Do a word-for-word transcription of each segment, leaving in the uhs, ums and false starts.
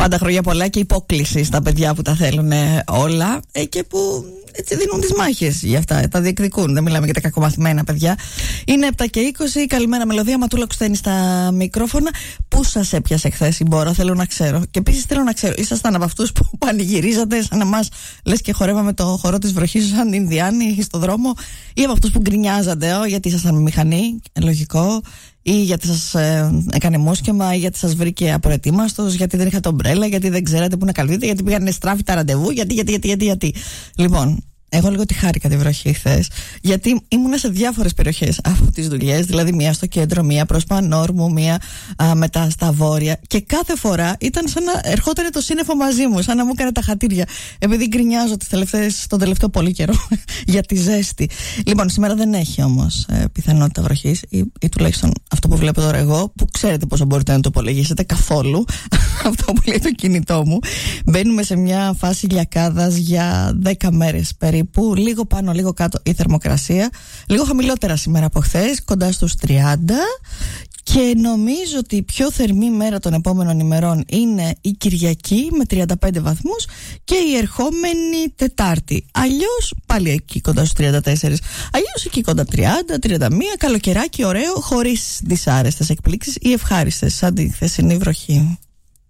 Πάντα χρόνια πολλά και υπόκληση στα παιδιά που τα θέλουν όλα και που έτσι δίνουν τις μάχες για αυτά, τα διεκδικούν. Δεν μιλάμε για τα κακομαθημένα παιδιά. Είναι επτά και είκοσι. Καλημέρα, Μελωδία. Ματούλα Κουστένη στα μικρόφωνα. Πού σας έπιασε χθες η μπόρα, θέλω να ξέρω. Και επίσης θέλω να ξέρω, ήσασταν από αυτούς που πανηγυρίζατε σαν εμάς, λες και χορεύαμε το χορό της βροχής σαν Ινδιάνοι στο δρόμο, ή από αυτούς που γκρινιάζατε, ό, γιατί ήσασταν με μηχανή, λογικό, ή γιατί σας ε, έκανε μουσκεμα, ή γιατί σας βρήκε απροετοίμαστος, γιατί δεν είχατε ομπρέλα, γιατί δεν ξέρατε πού να καλείτε, γιατί πήγανε στράφη τα ραντεβού, γιατί, γιατί, γιατί, γιατί, γιατί. Λοιπόν, εγώ λίγο τη χάρηκα τη βροχή χθες, γιατί ήμουνα σε διάφορες περιοχές από τις δουλειές, δηλαδή μία στο κέντρο, μία προς Πανόρμου, μία α, μετά στα βόρεια, και κάθε φορά ήταν σαν να ερχόταν το σύννεφο μαζί μου, σαν να μου έκανε τα χατήρια, επειδή γκρινιάζω τις τελευταίες, τον τελευταίο πολύ καιρό για τη ζέστη. Λοιπόν, σήμερα δεν έχει όμως ε, πιθανότητα βροχής, ή, ή τουλάχιστον αυτό που βλέπω τώρα εγώ, που ξέρετε πόσο μπορείτε να το υπολογίσετε, καθόλου αυτό που λέει το κινητό μου. Μπαίνουμε σε μια φάση λιακάδας για δέκα μέρες περίπου. Που λίγο πάνω, λίγο κάτω η θερμοκρασία. Λίγο χαμηλότερα σήμερα από χθες, κοντά στους τριάντα. Και νομίζω ότι η πιο θερμή μέρα των επόμενων ημερών είναι η Κυριακή με τριάντα πέντε βαθμούς και η ερχόμενη Τετάρτη. Αλλιώς πάλι εκεί κοντά στους τριάντα τέσσερα. Αλλιώς εκεί κοντά τριάντα, τριάντα ένα. Καλοκαιράκι ωραίο, χωρίς δυσάρεστες εκπλήξεις ή ευχάριστες, σαν τη χθεσινή βροχή.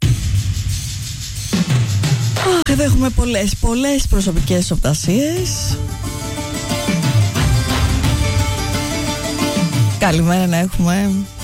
Εδώ έχουμε πολλές, πολλές προσωπικές οπτασίες. Καλημέρα να έχουμε.